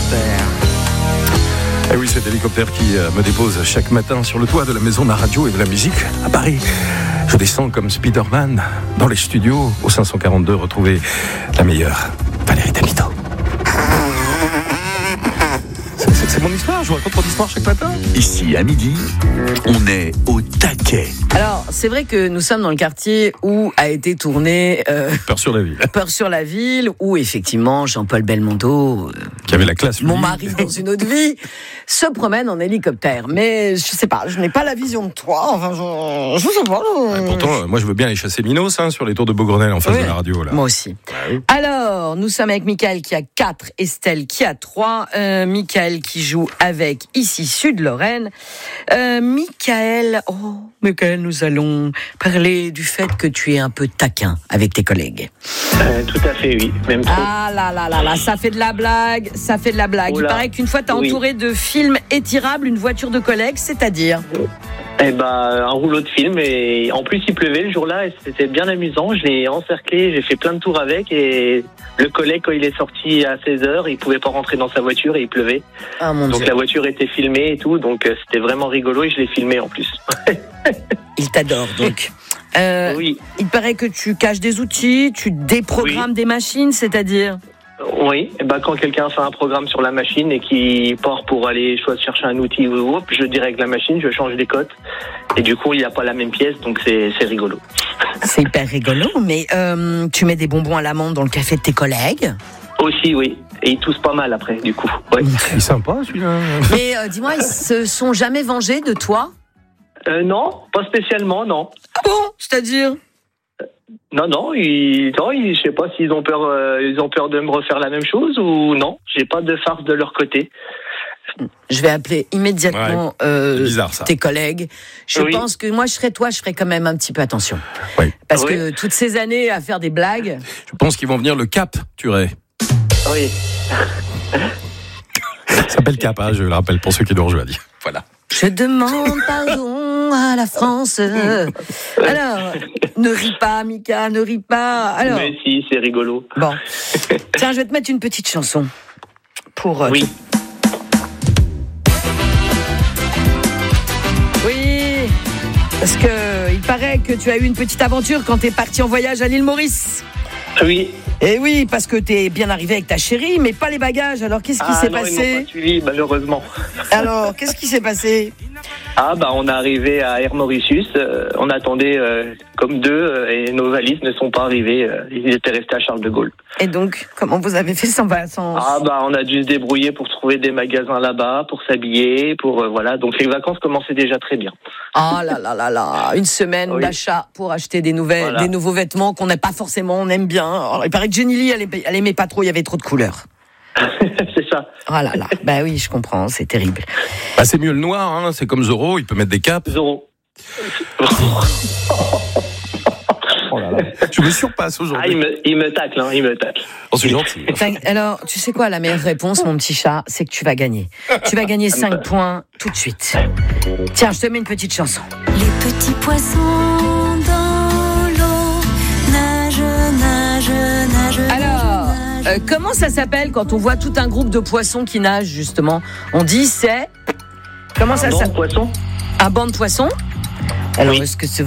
hélicoptère. Et oui, cet hélicoptère qui me dépose chaque matin sur le toit de la maison de la radio et de la musique à Paris. Je descends comme Spider-Man dans les studios au 542, retrouver la meilleure, Valérie Damido. C'est mon histoire, je vous raconte mon histoire chaque matin. Ici, à midi, on est au taquet. Alors, c'est vrai que nous sommes dans le quartier où a été tourné Peur sur la ville. Peur sur la ville, où effectivement Jean-Paul Belmondo, Qui avait la classe, lui. mon mari dans une autre vie, se promène en hélicoptère. Mais je sais pas, je n'ai pas la vision de toi. Enfin, je sais pas. Pourtant, moi je veux bien aller chasser Minos sur les tours de Beaugrenelle en face de la radio. Là. Moi aussi. Oui. Alors, nous sommes avec Michael qui a 4, Estelle qui a 3, Michael qui joue avec ici Sud-Lorraine. Michael, nous allons parler du fait que tu es un peu taquin avec tes collègues. Tout à fait, oui. Même trop. Ah là, ça fait de la blague, Il paraît qu'une fois, tu as entouré de films étirables une voiture de collègues, c'est-à-dire un rouleau de film, et en plus il pleuvait le jour-là et c'était bien amusant. Je l'ai encerclé, j'ai fait plein de tours avec, et le collègue, quand il est sorti à 16h, il pouvait pas rentrer dans sa voiture et il pleuvait. Ah mon Donc Dieu. la voiture était filmée et tout, donc c'était vraiment rigolo et je l'ai filmé en plus. Il t'adore donc. Oui. Il paraît que tu caches des outils, tu déprogrammes des machines, c'est-à-dire Oui, quand quelqu'un fait un programme sur la machine et qui part pour aller chercher un outil ou autre, je dirègle la machine, je change des cotes et du coup il n'y a pas la même pièce, donc c'est rigolo. C'est hyper rigolo, mais tu mets des bonbons à l'amande dans le café de tes collègues. Aussi, oui, et ils toussent pas mal après, du coup. Ouais. Il est sympa celui-là. Mais dis-moi, ils se sont jamais vengés de toi? Non, pas spécialement, non. Ah bon? C'est-à-dire? Non, je sais pas s'ils ont peur, de me refaire la même chose ou non. J'ai pas de farce de leur côté. Je vais appeler immédiatement c'est bizarre, ça. tes collègues. Je pense que moi, je serais toi, je ferais quand même un petit peu attention. Oui. Parce que toutes ces années à faire des blagues... Je pense qu'ils vont venir le Cap, Turet. Oui. Ça s'appelle Cap, je le rappelle pour ceux qui nous rejoignent. Voilà. Je demande pardon à la France. Alors, ne ris pas, Mika, ne ris pas. Alors, Mais si, c'est rigolo. bon. Tiens, je vais te mettre une petite chanson pour... Oui. Oui, parce que il paraît que tu as eu une petite aventure quand t'es parti en voyage à l'île Maurice. Oui. Et oui, parce que t'es bien arrivé avec ta chérie, mais pas les bagages. Alors, qu'est-ce qui s'est non, passé? ils m'ont pas suivi, malheureusement. Alors, qu'est-ce qui s'est passé? On est arrivé à Air Mauritius. On attendait comme deux et nos valises ne sont pas arrivées. Ils étaient restés à Charles de Gaulle. Et donc, comment vous avez fait sans... On a dû se débrouiller pour trouver des magasins là-bas, pour s'habiller, voilà. Donc les vacances commençaient déjà très bien. Ah là, une semaine d'achat pour acheter des nouveaux vêtements qu'on n'a pas forcément, on aime bien. Alors, il paraît que Jenny Lee, elle aimait pas trop, il y avait trop de couleurs. C'est ça. Oh là là, bah oui, je comprends, c'est terrible. C'est mieux le noir, c'est comme Zorro, il peut mettre des capes. Zorro. Oh là là. Je me surpasse aujourd'hui. Il me tacle, il me tacle. Oh, c'est gentil. Alors, tu sais quoi, la meilleure réponse, mon petit chat, c'est que tu vas gagner. Tu vas gagner 5 points tout de suite. Tiens, je te mets une petite chanson. Les petits poissons dans l'eau nagent. Alors, comment ça s'appelle quand on voit tout un groupe de poissons qui nagent, justement? On dit c'est... Comment ça s'appelle? Poisson. Un banc de poissons? Alors, Oui. est-ce que c'est